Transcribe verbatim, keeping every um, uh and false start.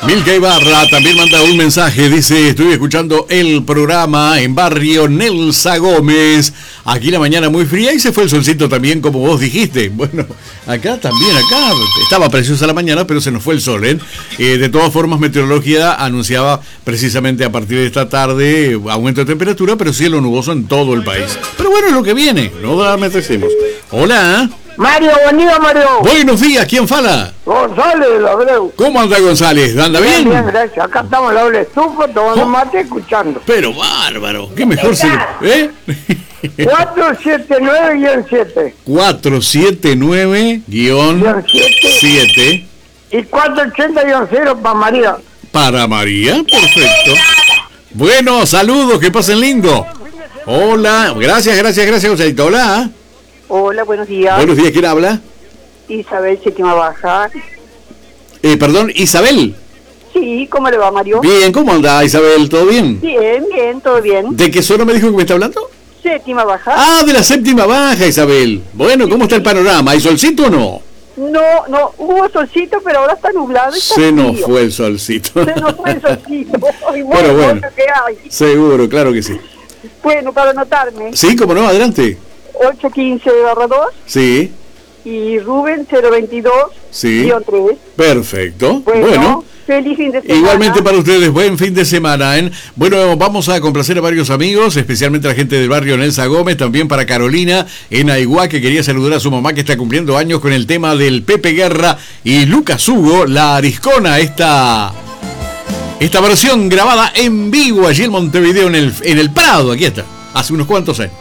Milka Ibarra también manda un mensaje, dice, estoy escuchando el programa en barrio Nelsa Gómez, aquí la mañana muy fría y se fue el solcito también como vos dijiste. Bueno, acá también, acá estaba preciosa la mañana, pero se nos fue el sol, ¿eh? Eh, de todas formas, Meteorología anunciaba precisamente a partir de esta tarde aumento de temperatura, pero cielo nuboso en todo el país. Pero bueno, es lo que viene, no dramatizemos. Hola. Mario, buen día, Mario. Buenos días, ¿quién fala? González de la Abreu. ¿Cómo anda González? ¿Anda bien? Bien, bien, gracias. Acá estamos la doble estufa, tomando mate, escuchando. Pero bárbaro, qué mejor se le... ¿Eh? cuatro siete nueve guión siete. cuatro siete nueve guión siete. Y cuatrocientos ochenta guión cero para María. Para María, perfecto. Bueno, saludos, que pasen lindo. Hola, gracias, gracias, gracias, Gonzalito. Hola. Hola, buenos días. Buenos días, ¿quién habla? Isabel, séptima baja. Eh, perdón, Isabel. Sí, ¿cómo le va, Mario? Bien, ¿cómo anda, Isabel? ¿Todo bien? Bien, bien, todo bien. ¿De qué zona me dijo que me está hablando? Séptima baja. Ah, de la séptima baja, Isabel. Bueno, ¿cómo está el panorama? ¿Hay solcito o no? No, no, hubo solcito, pero ahora está nublado. Está Se frío. nos fue el solcito. Se nos fue el solcito. Ay, bueno, Pero bueno, lo que hay. seguro, claro que sí. Bueno, para anotarme. Sí, cómo no, adelante. ocho quince barra dos Sí, y Rubén cero veintidós sí. guión tres. Perfecto. Bueno, Bueno, feliz fin de semana. igualmente para ustedes, buen fin de semana, ¿eh? Bueno, vamos a complacer a varios amigos, especialmente a la gente del barrio Nelsa Gómez, también para Carolina en Aiguá, que quería saludar a su mamá que está cumpliendo años con el tema del Pepe Guerra y Lucas Hugo, La Ariscona, esta, esta versión grabada en vivo allí en Montevideo, en el, en el Prado, aquí está, hace unos cuantos años.